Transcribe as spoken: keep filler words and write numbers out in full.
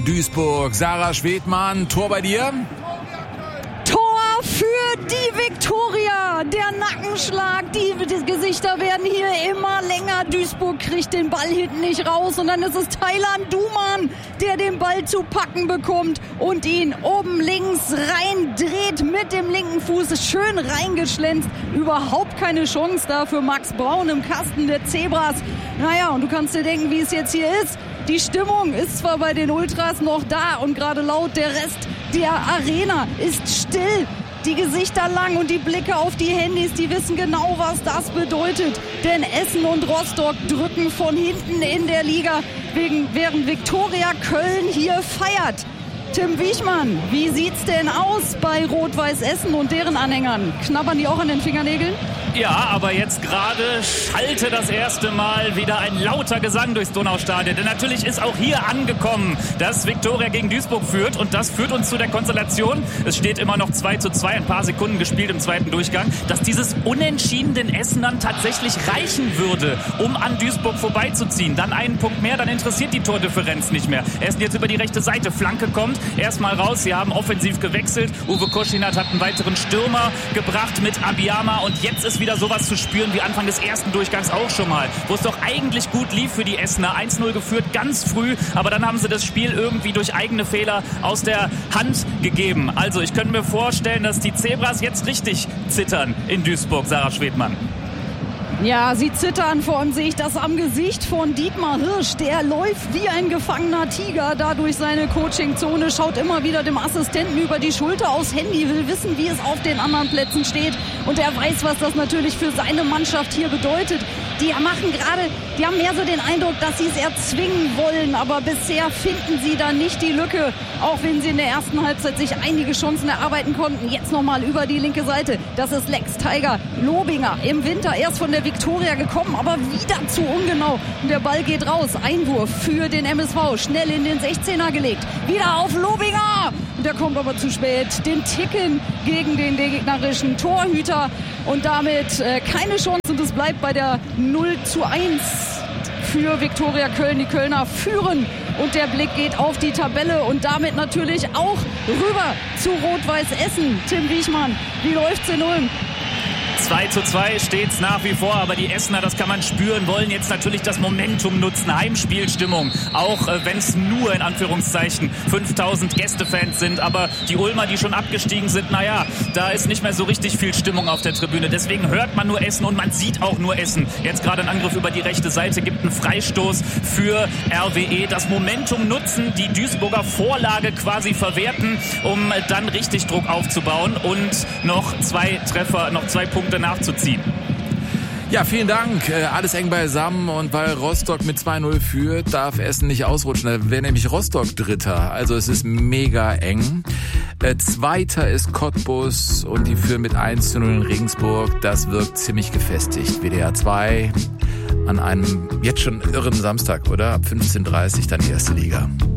Duisburg, Sarah Schwedmann, Tor bei dir? Tor für die Viktoria. Der Nackenschlag, die, die Gesichter werden hier immer länger. Duisburg kriegt den Ball hinten nicht raus und dann ist es Taylan Duman, der den Ball zu packen bekommt und ihn oben links reindreht mit dem linken Fuß. Ist schön reingeschlänzt. Überhaupt keine Chance da für Max Braun im Kasten der Zebras. Naja, und du kannst dir denken, wie es jetzt hier ist. Die Stimmung ist zwar bei den Ultras noch da und gerade laut, der Rest der Arena ist still. Die Gesichter lang und die Blicke auf die Handys, die wissen genau, was das bedeutet. Denn Essen und Rostock drücken von hinten in der Liga, wegen, während Viktoria Köln hier feiert. Tim Wiechmann, wie sieht's denn aus bei Rot-Weiß Essen und deren Anhängern? Knabbern die auch an den Fingernägeln? Ja, aber jetzt gerade schallte das erste Mal wieder ein lauter Gesang durchs Donaustadion. Denn natürlich ist auch hier angekommen, dass Viktoria gegen Duisburg führt. Und das führt uns zu der Konstellation. Es steht immer noch zwei zu zwei, ein paar Sekunden gespielt im zweiten Durchgang, dass dieses Unentschieden den Essenern tatsächlich reichen würde, um an Duisburg vorbeizuziehen. Dann einen Punkt mehr, dann interessiert die Tordifferenz nicht mehr. Essen jetzt über die rechte Seite, Flanke kommt, erstmal raus. Sie haben offensiv gewechselt. Uwe Koschinat hat einen weiteren Stürmer gebracht mit Abiyama. Und jetzt ist wieder sowas zu spüren wie Anfang des ersten Durchgangs auch schon mal, wo es doch eigentlich gut lief für die Essener. eins null geführt, ganz früh, aber dann haben sie das Spiel irgendwie durch eigene Fehler aus der Hand gegeben. Also ich könnte mir vorstellen, dass die Zebras jetzt richtig zittern in Duisburg, Sarah Schwedmann. Ja, sie zittern, vor allem sehe ich das am Gesicht von Dietmar Hirsch. Der läuft wie ein gefangener Tiger da durch seine Coachingzone, schaut immer wieder dem Assistenten über die Schulter aufs Handy, will wissen, wie es auf den anderen Plätzen steht. Und er weiß, was das natürlich für seine Mannschaft hier bedeutet. Die machen gerade, die haben mehr so den Eindruck, dass sie es erzwingen wollen. Aber bisher finden sie da nicht die Lücke, auch wenn sie in der ersten Halbzeit sich einige Chancen erarbeiten konnten. Jetzt nochmal über die linke Seite. Das ist Lex Tiger Lobinger. Im Winter erst von der Viktoria gekommen, aber wieder zu ungenau. Und der Ball geht raus. Einwurf für den M S V. Schnell in den sechzehner gelegt. Wieder auf Lobinger. Und der kommt aber zu spät. Den Ticken gegen den gegnerischen Torhüter. Und damit äh, keine Chance. Und es bleibt bei der null zu eins für Viktoria Köln. Die Kölner führen. Und der Blick geht auf die Tabelle und damit natürlich auch rüber zu Rot-Weiß Essen. Tim Wiechmann, wie läuft's in Ulm? zwei zu zwei steht's nach wie vor, aber die Essener, das kann man spüren, wollen jetzt natürlich das Momentum nutzen. Heimspielstimmung, auch äh, wenn es nur in Anführungszeichen fünftausend Gästefans sind, aber die Ulmer, die schon abgestiegen sind, naja, da ist nicht mehr so richtig viel Stimmung auf der Tribüne. Deswegen hört man nur Essen und man sieht auch nur Essen. Jetzt gerade ein Angriff über die rechte Seite, gibt einen Freistoß für R W E. Das Momentum nutzen, die Duisburger Vorlage quasi verwerten, um dann richtig Druck aufzubauen und noch zwei Treffer, noch zwei Punkte nachzuziehen. Ja, vielen Dank. Äh, alles eng beisammen und weil Rostock mit zwei null führt, darf Essen nicht ausrutschen. Da wäre nämlich Rostock Dritter. Also es ist mega eng. Äh, Zweiter ist Cottbus und die führen mit eins zu null in Regensburg. Das wirkt ziemlich gefestigt. W D R zwei an einem jetzt schon irren Samstag, oder? Ab fünfzehn Uhr dreißig dann die erste Liga.